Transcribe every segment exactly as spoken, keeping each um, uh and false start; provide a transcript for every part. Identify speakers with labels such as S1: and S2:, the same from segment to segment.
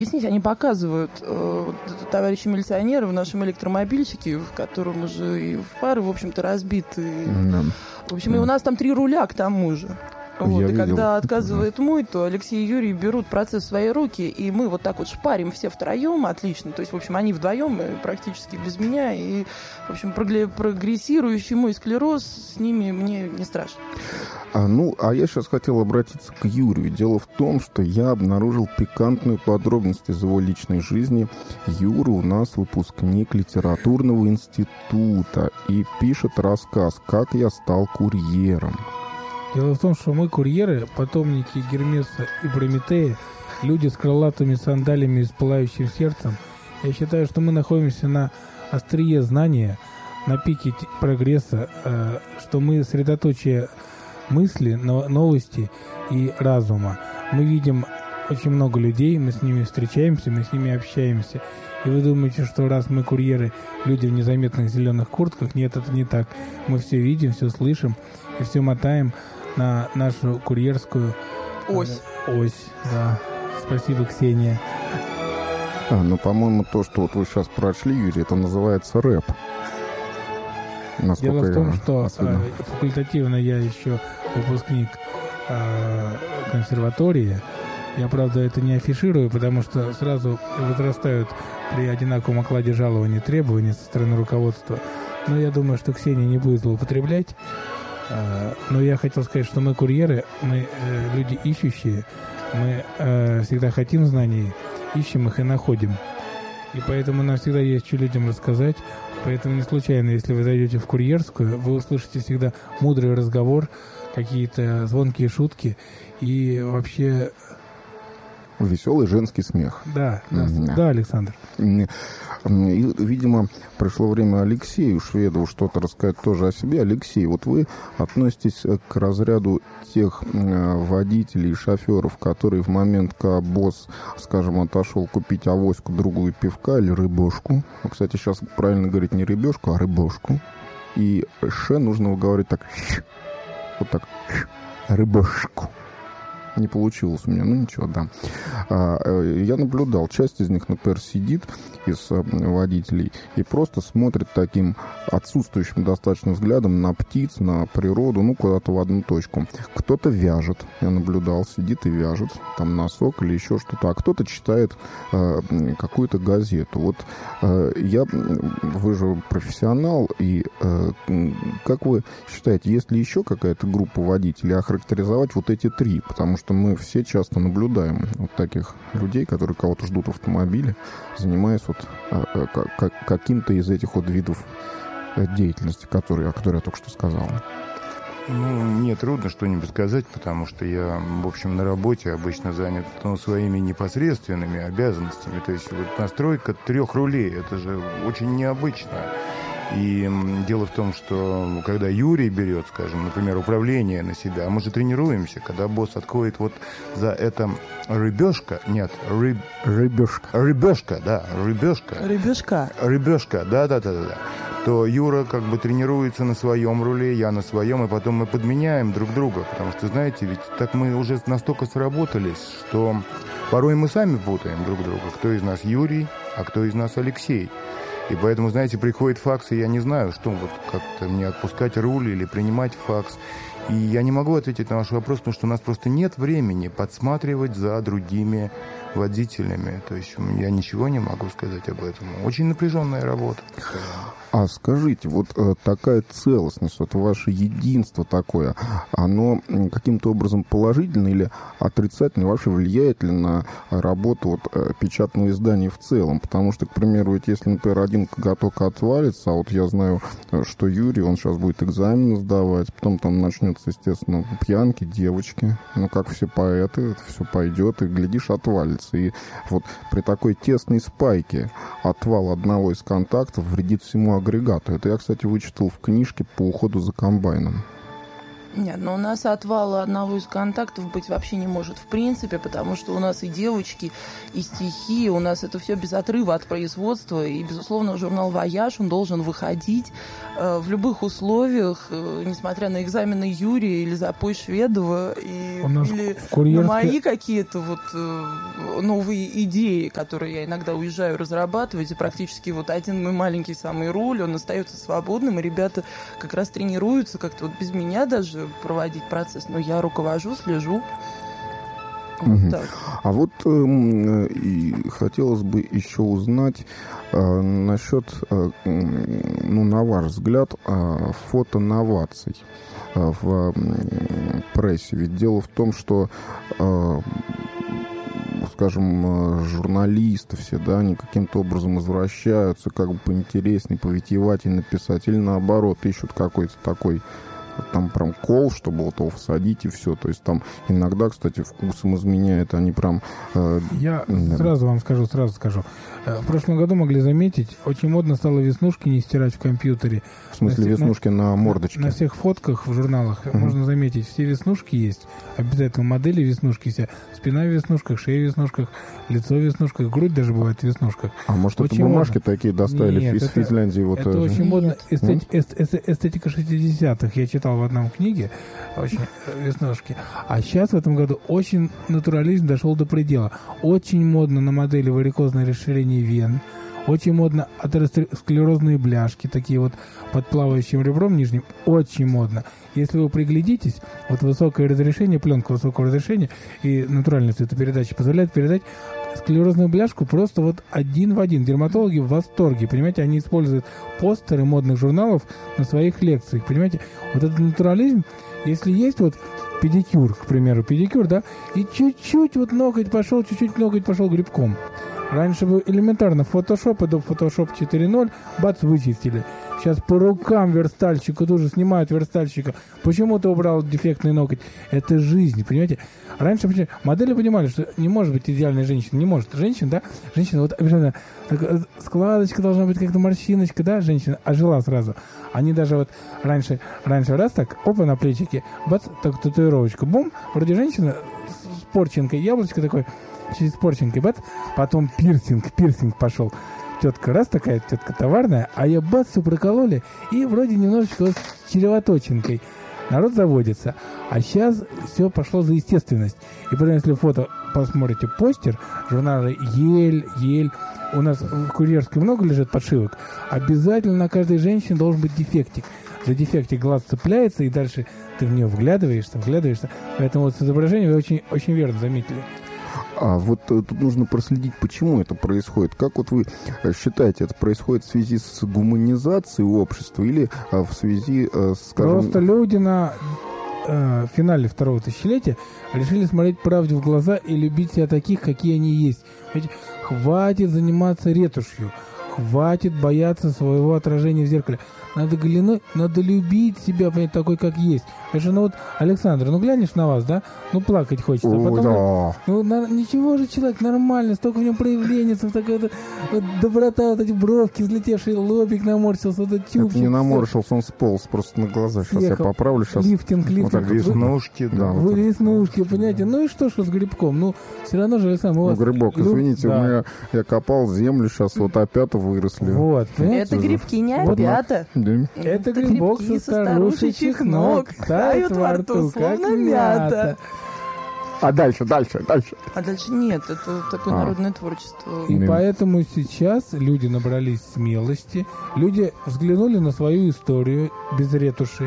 S1: Объяснить, они показывают э, товарищи милиционеры в нашем электромобильчике, в котором уже и фары, в общем-то, разбиты. Mm-hmm. В общем, и у нас там три руля к тому же. Вот, и видел. Когда отказывает mm-hmm. мой, то Алексей и Юрий берут процесс в свои руки, и мы вот так вот шпарим все втроем, отлично. То есть, в общем, они вдвоем практически без меня, и, в общем, прогрессирующий мой склероз, с ними мне не страшно.
S2: А, ну, а я сейчас хотел обратиться к Юрию. Дело в том, что я обнаружил пикантную подробность из его личной жизни. Юра у нас выпускник литературного института и пишет рассказ «Как я стал курьером».
S3: Дело в том, что мы курьеры, потомники Гермеса и Прометея, люди с крылатыми сандалями и с пылающим сердцем. Я считаю, что мы находимся на острие знания, на пике прогресса, что мы средоточие мысли, новости и разума. Мы видим очень много людей, мы с ними встречаемся, мы с ними общаемся. И вы думаете, что раз мы курьеры, люди в незаметных зеленых куртках? Нет, это не так. Мы все видим, все слышим и все мотаем на нашу курьерскую
S1: ось.
S3: Ось, да. Спасибо, Ксения.
S2: А, ну, по-моему, то, что вот вы сейчас прочли, Юрий, это называется рэп.
S3: Насколько Дело в том, что э, факультативно я еще выпускник э, консерватории. Я, правда, это не афиширую, потому что сразу возрастают при одинаковом окладе жалования требования со стороны руководства. Но я думаю, что Ксения не будет злоупотреблять. Но я хотел сказать, что мы курьеры, мы э, люди ищущие, мы э, всегда хотим знаний, ищем их и находим. И поэтому нам всегда есть что людям рассказать. Поэтому не случайно, если вы зайдете в курьерскую, вы услышите всегда мудрый разговор, какие-то звонкие шутки и вообще...
S2: Веселый женский смех.
S3: Да, да, mm-hmm. да, Александр.
S2: И, видимо, пришло время Алексею Шведову что-то рассказать тоже о себе. Алексей, вот вы относитесь к разряду тех водителей и шоферов, которые в момент, когда босс, скажем, отошел купить авоську, другую пивка или рыбешку. Ну, кстати, сейчас правильно говорить не рыбешку, а рыбешку. И «ш» нужно говорить так. Вот так. Рыбешку. Не получилось у меня, ну ничего, да. Я наблюдал, часть из них, например, сидит из водителей и просто смотрит таким отсутствующим достаточно взглядом на птиц, на природу, ну, куда-то в одну точку. Кто-то вяжет, я наблюдал, сидит и вяжет, там носок или еще что-то, а кто-то читает какую-то газету. Вот я, вы же профессионал, и как вы считаете, есть ли еще какая-то группа водителей, охарактеризовать вот эти три, потому что что мы все часто наблюдаем вот таких людей, которые кого-то ждут в автомобиле, занимаясь вот а, а, каким-то из этих вот видов деятельности, которые, о которой я только что сказал.
S4: Ну, мне трудно что-нибудь сказать, потому что я, в общем, на работе обычно занят ну, своими непосредственными обязанностями. То есть вот настройка трех рулей, это же очень необычно. И дело в том, что когда Юрий берет, скажем, например, управление на себя, мы же тренируемся, когда босс откроет вот за это рыбешка, нет, рыб...
S2: рыбешка,
S4: рыбешка, да, рыбешка,
S1: рыбешка,
S4: рыбешка, да, да, да, да, то Юра как бы тренируется на своем руле, я на своем, и потом мы подменяем друг друга, потому что, знаете, ведь так мы уже настолько сработались, что порой мы сами путаем друг друга, кто из нас Юрий, а кто из нас Алексей. И поэтому, знаете, приходит факс, и я не знаю, что вот как-то мне отпускать руль или принимать факс. И я не могу ответить на ваш вопрос, потому что у нас просто нет времени подсматривать за другими водителями. То есть я ничего не могу сказать об этом. Очень напряженная работа.
S2: А скажите, вот э, такая целостность, вот ваше единство такое, оно каким-то образом положительно или отрицательно вообще влияет ли на работу вот, э, печатного издания в целом? Потому что, к примеру, ведь если, например, один коготок отвалится, а вот я знаю, что Юрий, он сейчас будет экзамены сдавать, потом там начнется, естественно, пьянки, девочки, ну, как все поэты, это все пойдет, и, глядишь, отвалится. И вот при такой тесной спайке отвал одного из контактов вредит всему агрегату. Это я, кстати, вычитал в книжке по уходу за комбайном.
S1: Нет, но у нас отвала одного из контактов быть вообще не может в принципе, потому что у нас и девочки, и стихи, у нас это все без отрыва от производства, и, безусловно, журнал «Вояж», он должен выходить э, в любых условиях, э, несмотря на экзамены Юрия или запой Шведова, и, или курьерской... на мои какие-то вот э, новые идеи, которые я иногда уезжаю разрабатывать, и практически вот один мой маленький самый роль, он остается свободным, и ребята как раз тренируются как-то вот без меня даже проводить процесс, но я руковожу, слежу. Вот
S2: угу.
S1: так.
S2: А вот э, и хотелось бы еще узнать э, насчет, э, ну, на ваш взгляд, э, фотоноваций э, в э, прессе. Ведь дело в том, что э, скажем, журналисты все, да, они каким-то образом возвращаются, как бы поинтереснее, повитиевательнее написать, или наоборот, ищут какой-то такой там прям кол, чтобы вот его всадить и все. То есть там иногда, кстати, вкусом изменяет, они прям... Э,
S3: Я
S2: да.
S3: сразу вам скажу, сразу скажу. В прошлом году могли заметить, очень модно стало веснушки не стирать в компьютере.
S2: В смысле, на, веснушки на, на мордочке?
S3: На всех фотках в журналах uh-huh. можно заметить, все веснушки есть. Обязательно модели веснушки все. Спина в веснушках, шея в веснушках, лицо в веснушках, грудь даже бывает в веснушках.
S2: А может, очень это бумажки модно. Такие доставили Нет, из это, Финляндии? Вот
S3: это
S2: это
S3: очень модно. Эстет, эст, эст, эстетика шестидесятых. Я читал в одном книге очень веснушки. А сейчас в этом году очень натурализм дошел до предела. Очень модно на модели варикозное расширение вен. Очень модно атеросклерозные бляшки, такие вот под плавающим ребром нижним. Очень модно. Если вы приглядитесь, вот высокое разрешение, пленка высокого разрешения и натуральная цветопередача позволяет передать склерозную бляшку просто вот один в один. Дерматологи в восторге, понимаете, они используют постеры модных журналов на своих лекциях, понимаете. Вот этот натурализм, если есть вот педикюр, к примеру, педикюр, да, и чуть-чуть вот ноготь пошел, чуть-чуть ноготь пошел грибком. Раньше бы элементарно Photoshop, Adobe Photoshop четыре ноль, бац, вычистили. Сейчас по рукам верстальщика тоже снимают верстальщика. Почему ты убрал дефектный ноготь? Это жизнь, понимаете? Раньше модели понимали, что не может быть идеальной женщины. Не может. Женщина, да? Женщина, вот обязательно так, складочка должна быть, как-то морщиночка, да? Женщина ожила сразу. Они даже вот раньше, раньше раз так, опа, на плечике, бац, так татуировочка, бум, вроде женщина с порченкой, яблочко такое, через порченкой, бац, потом пирсинг, пирсинг пошел. Тетка раз такая, тетка товарная, а я бац, все прокололи, и вроде немножечко вот с червоточинкой. Народ заводится. А сейчас все пошло за естественность. И потом, если фото посмотрите, постер, журналы Ель, Ель, у нас в курьерской много лежит подшивок, обязательно на каждой женщине должен быть дефектик. За дефектик глаз цепляется, и дальше ты в нее вглядываешься, вглядываешься. Поэтому вот с изображением вы очень, очень верно заметили.
S2: А вот тут нужно проследить, почему это происходит. Как вот вы считаете, это происходит в связи с гуманизацией общества или в связи с, скажем...
S3: Просто люди на э, финале второго тысячелетия решили смотреть правде в глаза и любить себя таких, какие они есть. Ведь хватит заниматься ретушью, хватит бояться своего отражения в зеркале. Надо глянуть, надо любить себя, понять, такой, как есть. Это же, ну вот, Александр, ну глянешь на вас, да? Ну плакать хочется.
S2: О,
S3: потом,
S2: да.
S3: Ну на, ничего же человек нормально, столько в нем проявлений, такая вот, вот доброта, вот эти бровки взлетевшие, лобик наморщился, вот этот тюбчик.
S2: Это не наморщился, он сполз просто на глаза. Сейчас я поправлю. Сейчас.
S3: Лифтинг, лифтинг. Вот
S2: так, веснушки, да.
S3: Вы веснушки, понимаете? Ну и что, что с грибком? Ну, все равно же, Александр, у вас...
S2: Ну, грибок,
S3: Гриб...
S2: извините,
S3: да.
S2: у меня, я копал землю, сейчас вот опята выросли.
S3: Вот,
S1: это грибки, не опята.
S2: Да.
S3: Это грибок со старушечьих ног, тает во рту, как мята.
S2: А дальше, дальше, дальше.
S1: А дальше нет, это такое а. народное творчество.
S3: И Мим. Поэтому сейчас люди набрались смелости, люди взглянули на свою историю без ретуши,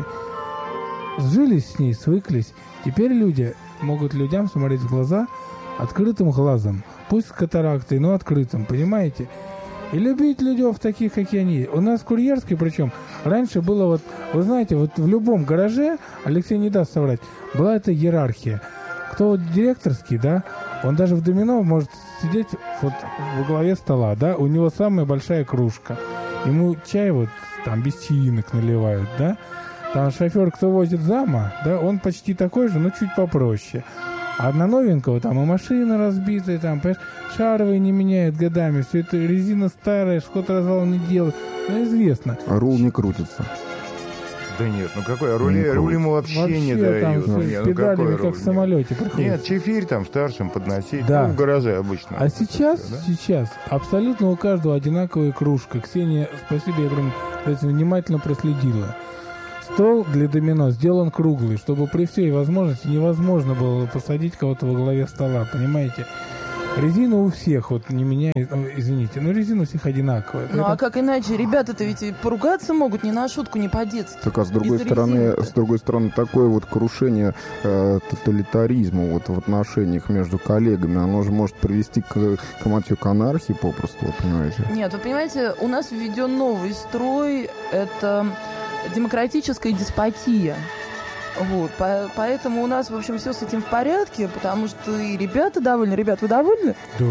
S3: сжились с ней, свыклись. Теперь люди могут людям смотреть в глаза открытым глазом, пусть с катарактой, но открытым, понимаете? И любить людей таких, какие они есть. У нас в курьерской, причем, раньше было вот, вы знаете, вот в любом гараже, Алексей не даст соврать, была эта иерархия. Кто вот директорский, да, он даже в домино может сидеть вот во главе стола, да, у него самая большая кружка. Ему чай вот там без чаинок наливают, да. Там шофер, кто возит зама, да, он почти такой же, но чуть попроще. А на новенького там и машина разбитая, там, понимаешь, шаровые не меняют годами, все это резина старая, что-то развал не делает, ну, известно.
S2: А руль не крутится.
S4: Да нет, ну какой? Рули, рули ему вообще, вообще не дают.
S3: Там,
S4: нет,
S3: с педалями,
S4: ну,
S3: как в самолете.
S4: Приходится. Нет, чефирь там старшим подносить.
S3: Да.
S4: Ну, в гараже обычно.
S3: А сейчас,
S4: все, да?
S3: сейчас абсолютно у каждого одинаковая кружка. Ксения, спасибо, я прям внимательно проследила. Стол для домино сделан круглый, чтобы при всей возможности невозможно было посадить кого-то во главе стола, понимаете? Резина у всех вот не меняет, ну, извините, но резина у всех одинаковая.
S1: Ну, а как иначе? Ребята-то ведь поругаться могут не на шутку, не по-детски.
S2: Так, а с другой стороны, с другой стороны, такое вот крушение э, тоталитаризма вот в отношениях между коллегами, оно же может привести к, к мотиву к анархии попросту, вы понимаете?
S1: Нет, вы понимаете, у нас введен новый строй, это демократическая деспотия. Вот, по, поэтому у нас, в общем, все с этим в порядке, потому что и ребята довольны. Ребят, вы довольны?
S3: Да.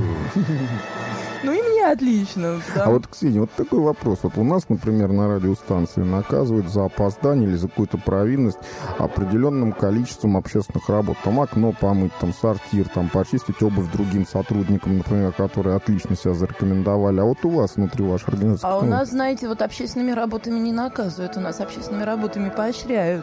S1: Ну и мне отлично.
S2: Да. А вот, Ксения, вот такой вопрос. Вот у нас, например, на радиостанции наказывают за опоздание или за какую-то провинность определенным количеством общественных работ. Там окно помыть, там сортир, там почистить обувь другим сотрудникам, например, которые отлично себя зарекомендовали. А вот у вас внутри вашей организации...
S1: А у нас, знаете, вот общественными работами не наказывают, у нас общественными работами поощряют.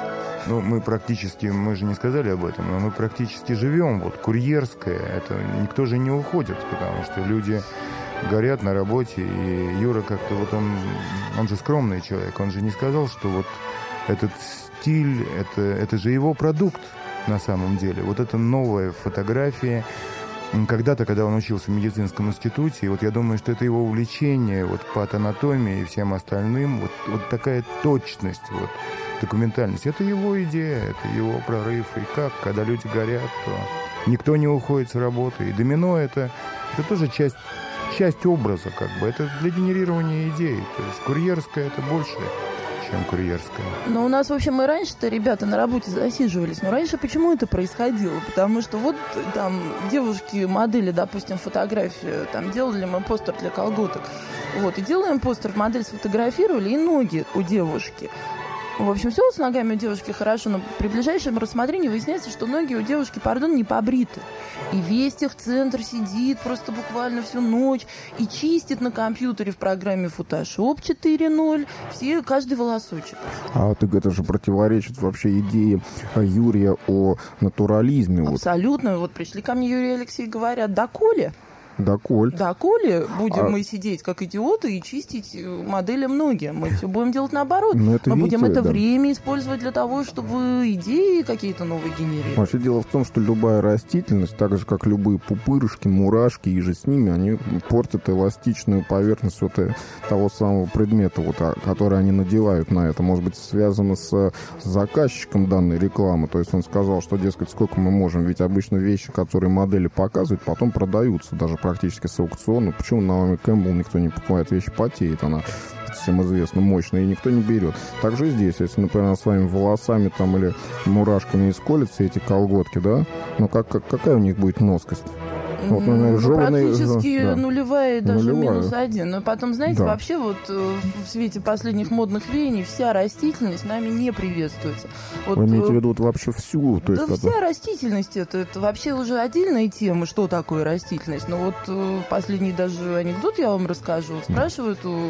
S4: Ну, мы практически, мы же не сказали об этом, но мы практически живем, вот, курьерское, это никто же не уходит, потому что люди горят на работе, и Юра как-то вот он, он же скромный человек, он же не сказал, что вот этот стиль, это, это же его продукт на самом деле, вот это новая фотография. Когда-то, когда он учился в медицинском институте, и вот я думаю, что это его увлечение вот по анатомии и всем остальным, вот, вот такая точность, вот, документальность, это его идея, это его прорыв. И как, когда люди горят, то никто не уходит с работы. И домино это, это тоже часть, часть образа, как бы, это для генерирования идей. То есть курьерское это больше, чем курьерская.
S1: Но у нас, в общем, и раньше-то ребята на работе засиживались. Но раньше почему это происходило? Потому что вот там девушки, модели, допустим, фотографии, там делали мы постер для колготок. Вот, и делаем постер, модель сфотографировали, и ноги у девушки. В общем, все с ногами у девушки хорошо, но при ближайшем рассмотрении выясняется, что ноги у девушки, пардон, не побриты. И весь техцентр сидит просто буквально всю ночь и чистит на компьютере в программе Photoshop четыре ноль все, каждый волосочек.
S2: А так это же противоречит вообще идее Юрия о натурализме.
S1: Абсолютно. Вот, вот пришли ко мне Юрий и Алексей, говорят, доколе?
S2: Доколь.
S1: Доколе будем
S2: а...
S1: мы сидеть как идиоты и чистить моделям ноги. Мы все будем делать наоборот.
S2: Но это,
S1: мы
S2: видите,
S1: будем это
S2: да.
S1: время использовать для того, чтобы идеи какие-то новые генерировать.
S2: Вообще дело в том, что любая растительность, так же как любые пупырышки, мурашки и же с ними, они портят эластичную поверхность вот того самого предмета, вот, который они надевают на это. Может быть, связано с, с заказчиком данной рекламы. То есть он сказал, что, дескать, сколько мы можем. Ведь обычно вещи, которые модели показывают, потом продаются даже практически с аукциона. Почему Наоми Кэмпбелл никто не покупает? Вещь потеет, она всем известно, мощная, и никто не берет. Также здесь, если, например, своими волосами там или мурашками исколятся эти колготки, да, ну как, как, какая у них будет носкость?
S1: Вот, ну, жеванные, практически
S2: да.
S1: нулевая, даже
S2: нулевая.
S1: минус один. Но потом, знаете,
S2: да.
S1: вообще вот в свете последних модных веяний вся растительность нами не приветствуется. Вот,
S2: вы имеете в виду вот вообще всю? То
S1: да
S2: есть,
S1: вся
S2: это...
S1: растительность, это, это вообще уже отдельная тема, что такое растительность. Но вот последний даже анекдот я вам расскажу. Спрашивают у,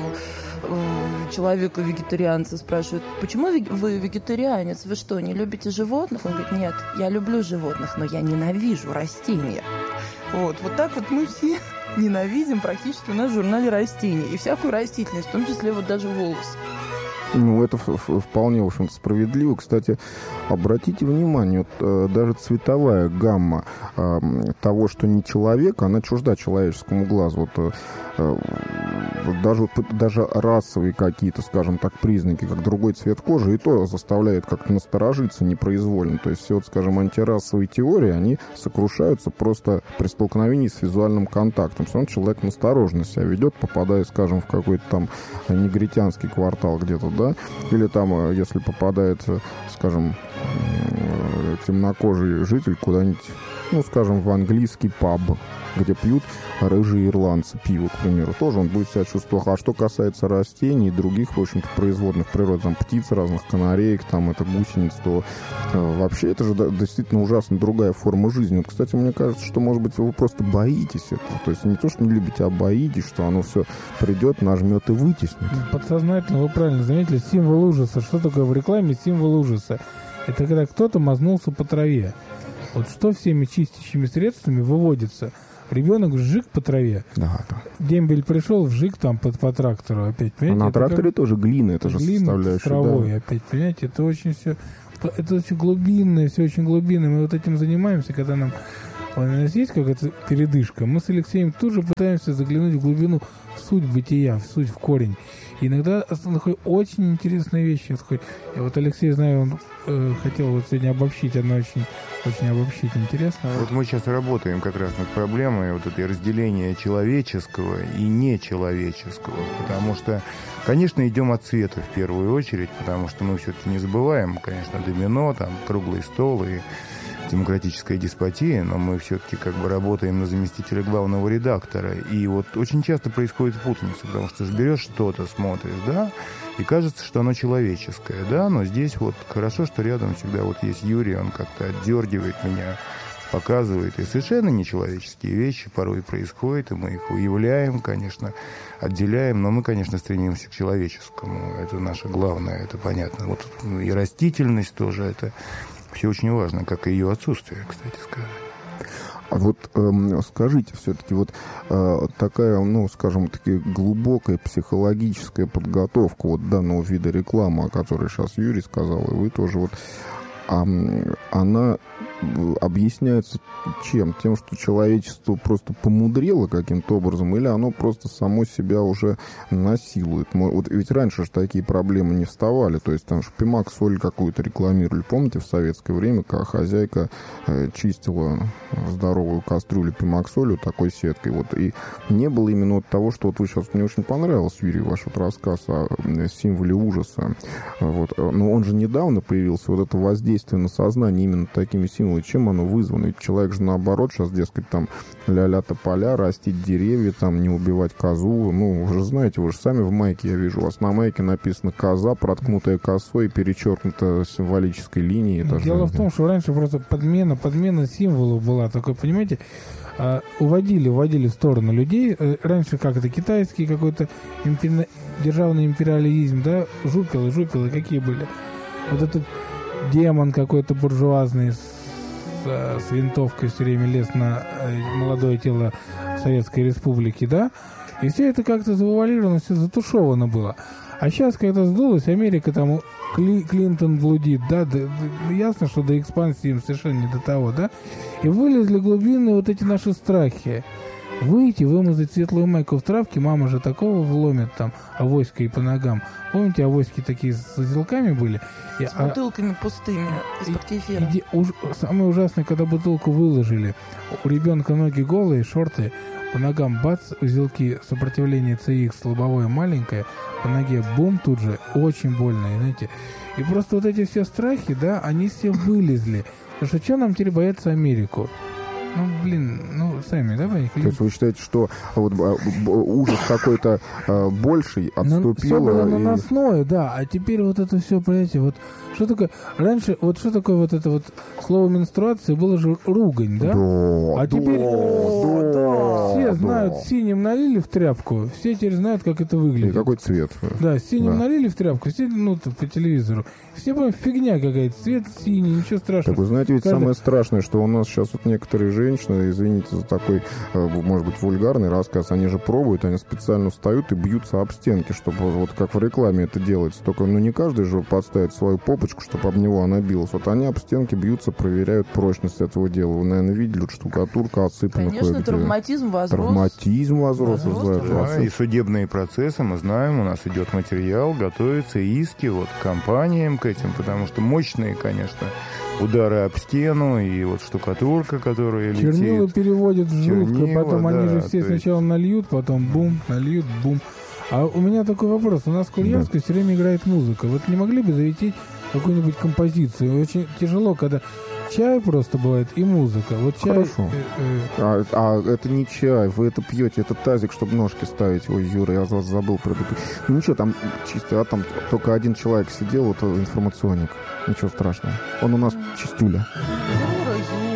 S1: у человека-вегетарианца, спрашивают, почему вы вегетарианец? Вы что, не любите животных? Он говорит, нет, я люблю животных, но я ненавижу растения. Вот, вот так вот мы все ненавидим практически у нас в журнале растений. И всякую растительность, в том числе вот даже волосы.
S2: Ну, это вполне, в общем-то, справедливо. Кстати, обратите внимание, вот, э, даже цветовая гамма э, того, что не человек, она чужда человеческому глазу. Вот, э, даже, даже расовые какие-то, скажем так, признаки, как другой цвет кожи, и то заставляет как-то насторожиться непроизвольно. То есть все, вот, скажем, антирасовые теории, они сокрушаются просто при столкновении с визуальным контактом. Все равно человек настороженно себя ведет, попадая, скажем, в какой-то там негритянский квартал где-то, да, или там, если попадает, скажем, темнокожий житель куда-нибудь, ну, скажем, в английский паб, где пьют рыжие ирландцы пиво, к примеру, тоже он будет себя чувствовать. А что касается растений и других, в общем-то, производных природы, там, птиц разных, канареек, там, это гусениц, то э, вообще это же да, действительно ужасно другая форма жизни. Вот, кстати, мне кажется, что, может быть, вы просто боитесь этого. То есть не то, что не любите, а боитесь, что оно все придет, нажмет и вытеснит.
S3: Подсознательно, вы правильно заметили, символ ужаса. Что такое в рекламе символ ужаса? Это когда кто-то мазнулся по траве. Вот что всеми чистящими средствами выводится? Ребенок вжик по траве.
S2: Да, да.
S3: Дембель пришел, вжик там по, по трактору опять, понимаете?
S2: А на тракторе как... тоже глина, это же
S3: глина
S2: составляющая.
S3: С травой
S2: да.
S3: опять, понимаете? Это очень все... Это очень глубинное, все очень глубинное. Мы вот этим занимаемся, когда нам... У нас есть какая-то передышка. Мы с Алексеем тут же пытаемся заглянуть в глубину, в суть бытия, в суть, в корень. И иногда находят очень интересные вещи. Я вот Алексей, знаю, он э, хотел вот сегодня обобщить, одно очень, очень обобщить интересно.
S4: Вот мы сейчас работаем как раз над проблемой вот этой разделения человеческого и нечеловеческого. Потому что, конечно, идем от цвета в первую очередь, потому что мы все-таки не забываем, конечно, домино, там, круглый стол и демократическая деспотия, но мы все-таки как бы работаем на заместителя главного редактора. И вот очень часто происходит путаница, потому что берешь что-то, смотришь, да, и кажется, что оно человеческое, да, но здесь вот хорошо, что рядом всегда вот есть Юрий, он как-то отдергивает меня, показывает, и совершенно нечеловеческие вещи порой происходят, и мы их выявляем, конечно, отделяем, но мы, конечно, стремимся к человеческому, это наше главное, это понятно. Вот и растительность тоже, это все очень важно, как и ее отсутствие, кстати сказать.
S2: А вот э, скажите, все-таки вот э, такая, ну, скажем, таки глубокая психологическая подготовка вот данного вида рекламы, о которой сейчас Юрий сказал, и вы тоже вот, э, она объясняется чем? Тем, что человечество просто помудрело каким-то образом, или оно просто само себя уже насилует? Вот ведь раньше же такие проблемы не вставали, то есть там шпимак, соль какую-то рекламировали. Помните, в советское время, когда хозяйка э, чистила здоровую кастрюлю пимак-солью такой сеткой, вот, и не было именно вот того, что вот вы сейчас, мне очень понравился, Юрий, ваш вот рассказ о символе ужаса, вот, но он же недавно появился, вот это воздействие на сознание именно такими символами. Чем оно вызвано? Ведь человек же наоборот сейчас, дескать, там ля-ля тополя, растить деревья, там не убивать козу. Ну, вы же знаете, вы же сами в майке, я вижу, у вас на майке написано «коза», проткнутая косой и перечеркнута символической линией.
S3: Дело в том, что раньше просто подмена, подмена символов была такой, понимаете, уводили, уводили в сторону людей. Раньше как это, китайский какой-то импери... державный империализм, да, жупелы, жупелы какие были. Вот этот демон какой-то буржуазный с, с винтовкой все время лез на молодое тело Советской Республики, да, и все это как-то завуалировано, все затушевано было. А сейчас, когда сдулось, Америка там, Кли, Клинтон блудит, да, да, да, ясно, что до экспансии им совершенно не до того, да, и вылезли глубинные вот эти наши страхи. Выйти, вымазать светлую майку в травке, мама же такого вломит там, авоськой по ногам. Помните, авоськи такие с узелками были?
S1: И, с а, бутылками пустыми из-под кефира.
S3: И, уж, самое ужасное, когда бутылку выложили, у ребенка ноги голые, шорты, по ногам бац, узелки, сопротивление цэ икс лобовое маленькое, по ноге бум тут же, очень больно, знаете. И просто вот эти все страхи, да, они все вылезли. Потому что что нам теперь бояться Америку? Ну, блин, ну, сами, давай.
S2: То есть вы считаете, что вот, ужас какой-то э, больший отступил? Все
S3: было наносное, и... да, а теперь вот это все, понимаете, вот что такое... Раньше, вот что такое вот это вот слово менструация, было же ругань, да?
S2: Да,
S3: а теперь
S2: да, да,
S3: все
S2: да.
S3: знают, синим налили в тряпку, все теперь знают, как это выглядит.
S2: И какой цвет?
S3: Да, синим
S2: да.
S3: налили в тряпку, все, ну, по телевизору. Все, по фигня какая-то, цвет синий, ничего страшного.
S2: Так вы знаете, ведь
S3: Каждый...
S2: самое страшное, что у нас сейчас вот некоторые женщины, извините за такой, может быть, вульгарный рассказ, они же пробуют, они специально встают и бьются об стенки, чтобы вот как в рекламе это делается. Только, ну, не каждый же подставит свою попочку, чтобы об него она билась. Вот они об стенки бьются, проверяют прочность этого дела. Вы, наверное, видели, вот штукатурка отсыпана.
S1: Конечно, травматизм возрос.
S2: Травматизм возрос. возрос.
S4: Да, и судебные процессы, мы знаем, у нас идет материал, готовятся иски вот компаниям к этим, потому что мощные, конечно, удары об стену и вот штукатурка, которая летит.
S3: Чернила переводят в жутко, потом
S4: да,
S3: они же все сначала есть... нальют, потом бум, нальют, бум. А у меня такой вопрос. У нас в Кульянской да. все время играет музыка. Вот не могли бы завести какую-нибудь композицию? Очень тяжело, когда чай просто бывает и музыка. Вот чай...
S2: Хорошо.
S3: Э, э...
S2: А, а это не чай, вы это пьете, это тазик, чтобы ножки ставить. Ой, Юра, я вас забыл предупредить. Ну ничего, там чисто, а там только один человек сидел, вот информационник. Ничего страшного. Он у нас чистюля.
S1: Юра, Юра.